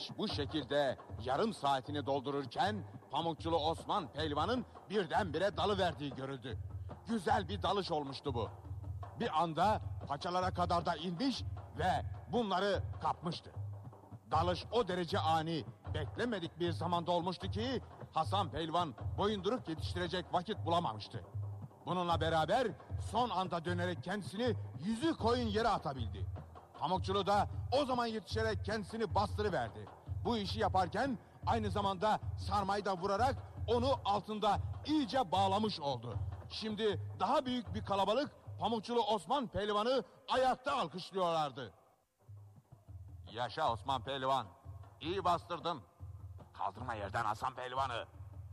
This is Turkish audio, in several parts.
Güreş bu şekilde yarım saatini doldururken Pamukçulu Osman Pehlivan'ın birdenbire dalıverdiği görüldü. Güzel bir dalış olmuştu bu. Bir anda paçalara kadar da inmiş ve bunları kapmıştı. Dalış o derece ani, beklemedik bir zamanda olmuştu ki Hasan Pehlivan boyunduruk yetiştirecek vakit bulamamıştı. Bununla beraber son anda dönerek kendisini yüzü koyun yere atabildi. Pamukçulu da o zaman yetişerek kendisini bastırıverdi. Bu işi yaparken aynı zamanda sarmayı da vurarak onu altında iyice bağlamış oldu. Şimdi daha büyük bir kalabalık Pamukçulu Osman Pehlivan'ı ayakta alkışlıyorlardı. Yaşa Osman Pehlivan, iyi bastırdın. Kaldırma yerden Hasan Pehlivan'ı.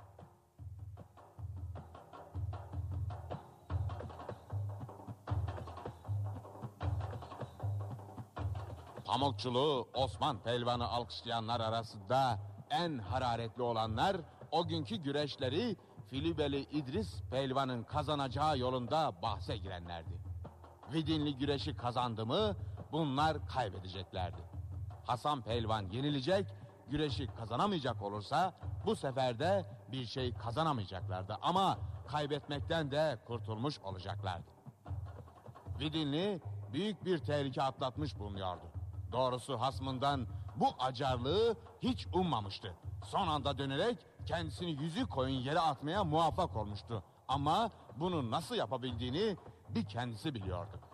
Pamukçulu Osman Pehlivan'ı alkışlayanlar arasında en hararetli olanlar o günkü güreşleri Filibeli İdris Pehlivan'ın kazanacağı yolunda bahse girenlerdi. Vidinli güreşi kazandı mı bunlar kaybedeceklerdi. Hasan Pehlivan yenilecek, güreşi kazanamayacak olursa bu sefer de bir şey kazanamayacaklardı ama kaybetmekten de kurtulmuş olacaklardı. Vidinli büyük bir tehlike atlatmış bulunuyordu. Doğrusu hasmından bu acarlığı hiç ummamıştı. Son anda dönerek kendisini yüzü koyun yere atmaya muvaffak olmuştu. Ama bunu nasıl yapabildiğini bir kendisi biliyordu.